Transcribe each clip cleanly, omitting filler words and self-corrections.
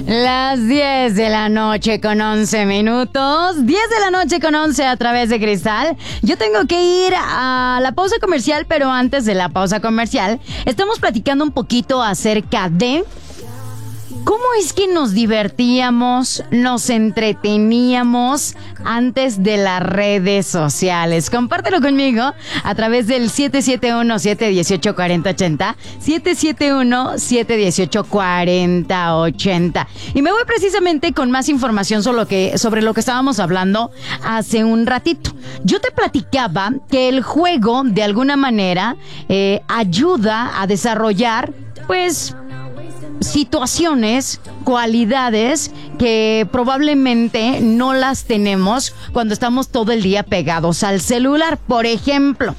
Las 10 de la noche con 11 minutos. 10 de la noche con 11 a través de Cristal. Yo tengo que ir a la pausa comercial, pero antes de la pausa comercial, estamos platicando un poquito acerca de cómo es que nos divertíamos, nos entreteníamos antes de las redes sociales. Compártelo conmigo a través del 771-718-4080, 771-718-4080. Y me voy precisamente con más información sobre lo que estábamos hablando hace un ratito. Yo te platicaba que el juego, de alguna manera, ayuda a desarrollar, pues, situaciones, cualidades que probablemente no las tenemos cuando estamos todo el día pegados al celular. Por ejemplo,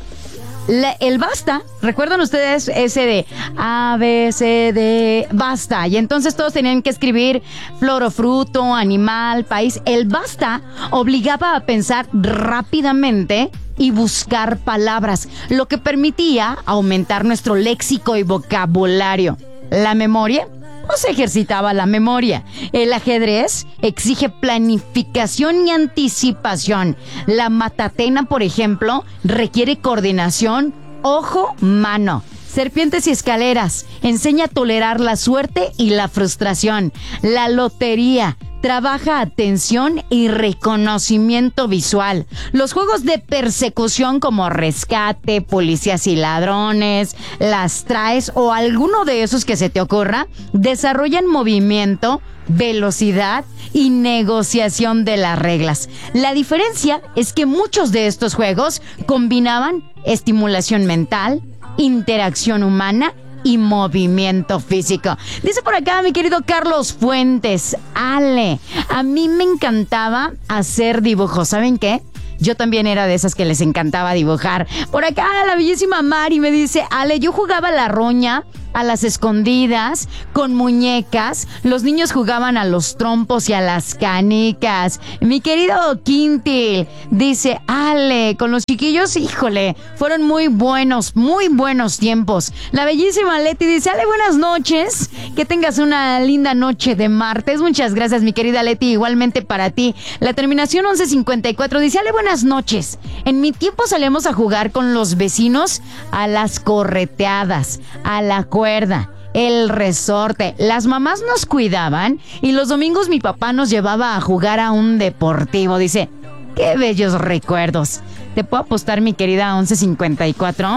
el basta. ¿Recuerdan ustedes ese de A, B, C, D, basta? Y entonces todos tenían que escribir flor o fruto, animal, país. El basta obligaba a pensar rápidamente y buscar palabras, lo que permitía aumentar nuestro léxico y vocabulario. La memoria no se ejercitaba la memoria. El ajedrez exige planificación y anticipación. La matatena, por ejemplo, requiere coordinación, ojo, mano. Serpientes y escaleras enseña a tolerar la suerte y la frustración. La lotería trabaja atención y reconocimiento visual. Los juegos de persecución como rescate, policías y ladrones, las traes o alguno de esos que se te ocurra, desarrollan movimiento, velocidad y negociación de las reglas. La diferencia es que muchos de estos juegos combinaban estimulación mental, interacción humana y movimiento físico. Dice por acá mi querido Carlos Fuentes: Ale, a mí me encantaba hacer dibujos. ¿Saben qué? Yo también era de esas que les encantaba dibujar. Por acá la bellísima Mari me dice: Ale, yo jugaba a la roña, a las escondidas, con muñecas. Los niños jugaban a los trompos y a las canicas. Mi querido Quintil dice: Ale, con los chiquillos, híjole, fueron muy buenos tiempos. La bellísima Leti dice: Ale, buenas noches, que tengas una linda noche de martes. Muchas gracias, mi querida Leti, igualmente para ti. La terminación 1154 dice: Ale, buenas noches. En mi tiempo salíamos a jugar con los vecinos a las correteadas, a la cuerda, el resorte. Las mamás nos cuidaban y los domingos mi papá nos llevaba a jugar a un deportivo. Dice: qué bellos recuerdos. Te puedo apostar, mi querida 1154,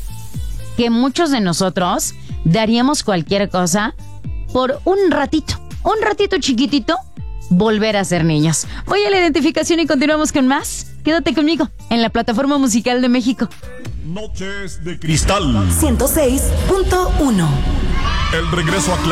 que muchos de nosotros daríamos cualquier cosa por un ratito chiquitito, volver a ser niños. Voy a la identificación y continuamos con más. Quédate conmigo en la plataforma musical de México. Noches de Cristal 106.1. El regreso a